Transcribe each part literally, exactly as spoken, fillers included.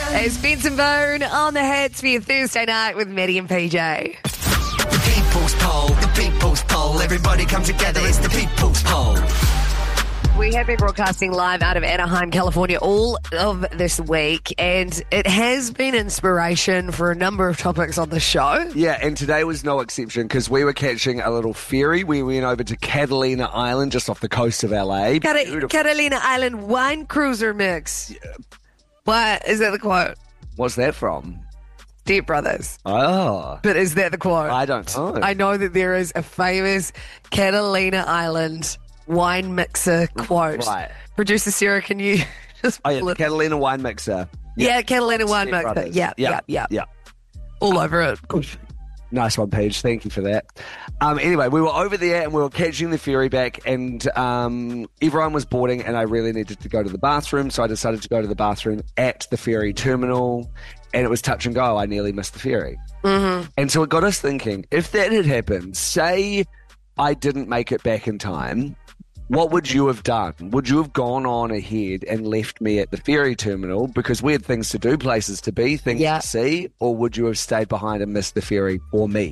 It's Vince and Bone on the hits for your Thursday night with Maddie and P J. The people's poll, the people's poll. Everybody come together, it's the people's poll. We have been broadcasting live out of Anaheim, California all of this week, and it has been inspiration for a number of topics on the show. Yeah, and today was no exception because we were catching a little ferry. We went over to Catalina Island, just off the coast of L A. Cat- Beautiful. Catalina Island wine cruiser mix. Yeah. What? Is that the quote? What's that from? Dear Brothers. Oh. But is that the quote? I don't know. I know that there is a famous Catalina Island wine mixer quote. Right. Producer Sarah, can you just... Oh, yeah, the Catalina wine mixer. Yeah, yeah Catalina wine Step mixer. Brothers. Yeah, yeah, yeah, yeah. All over it. Nice one, Paige. Thank you for that. Um, anyway, we were over there and we were catching the ferry back, and um, everyone was boarding, and I really needed to go to the bathroom, so I decided to go to the bathroom at the ferry terminal, and it was touch and go. I nearly missed the ferry. Mm-hmm. And so it got us thinking, if that had happened, say I didn't make it back in time, what would you have done? Would you have gone on ahead and left me at the ferry terminal because we had things to do, places to be, things yeah. to see, or would you have stayed behind and missed the ferry for me?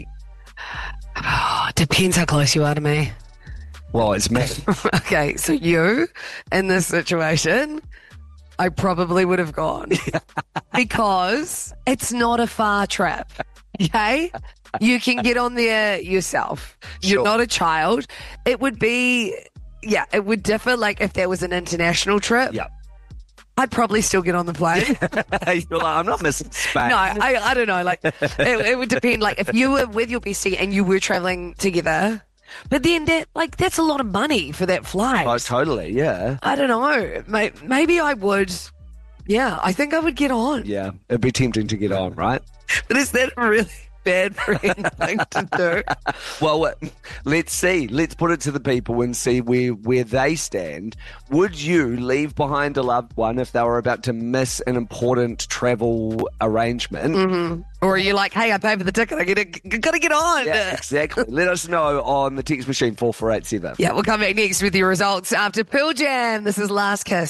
Oh, depends how close you are to me. Well, it's me. Okay, so you, in this situation, I probably would have gone because it's not a far trip, okay? You can get on there yourself. You're Sure. not a child. It would be... Yeah, it would differ, like, if there was an international trip. Yeah. I'd probably still get on the plane. You're like, I'm not missing Spain. No, I, I don't know. Like, it, it would depend. Like, if you were with your bestie and you were traveling together, but then that, like, that's a lot of money for that flight. Oh, totally, yeah. I don't know. May- Maybe I would. Yeah, I think I would get on. Yeah, it'd be tempting to get on, right? But is that a really bad friend thing to do? Well, uh, let's see. Let's put it to the people and see where, where they stand. Would you leave behind a loved one if they were about to miss an important travel arrangement? Mm-hmm. Or are you like, hey, I paid for the ticket. I gotta, gotta get on. Yeah, exactly. Let us know on the text machine four four eight seven. Yeah, we'll come back next with your results after Pearl Jam. This is Last Kiss.